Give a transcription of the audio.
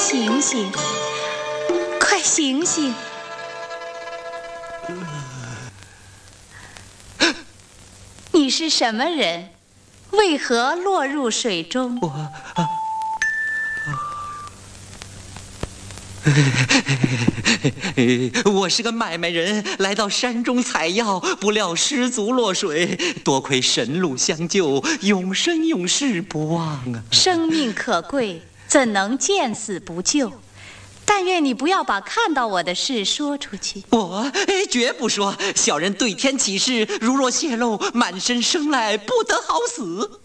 醒醒，快醒醒！你是什么人？为何落入水中？ 我是个买卖人，来到山中采药，不料失足落水，多亏神路相救，永生永世不忘啊！ 生命可贵，怎能见死不救？但愿你不要把看到我的事说出去。 我绝不说，小人对天起誓，如若泄露，满身生来不得好死。